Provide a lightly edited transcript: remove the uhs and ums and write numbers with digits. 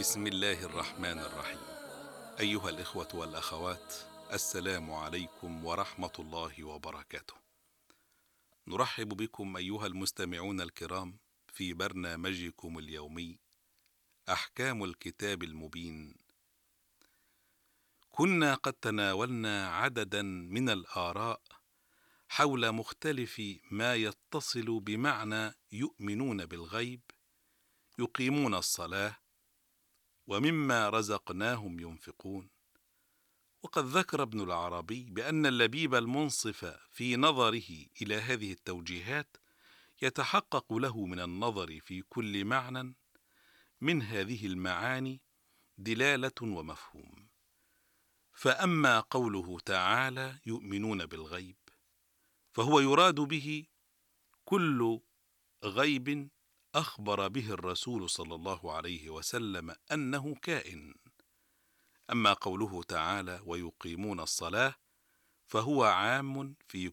بسم الله الرحمن الرحيم. أيها الإخوة والأخوات، السلام عليكم ورحمة الله وبركاته. نرحب بكم أيها المستمعون الكرام في برنامجكم اليومي أحكام الكتاب المبين. كنا قد تناولنا عددا من الآراء حول مختلف ما يتصل بمعنى يؤمنون بالغيب، يقيمون الصلاة، ومما رزقناهم ينفقون. وقد ذكر ابن العربي بأن اللبيب المنصف في نظره إلى هذه التوجيهات يتحقق له من النظر في كل معنى من هذه المعاني دلالة ومفهوم. فأما قوله تعالى يؤمنون بالغيب، فهو يراد به كل غيب أخبر به الرسول صلى الله عليه وسلم أنه كائن. أما قوله تعالى ويقيمون الصلاة، فهو عام في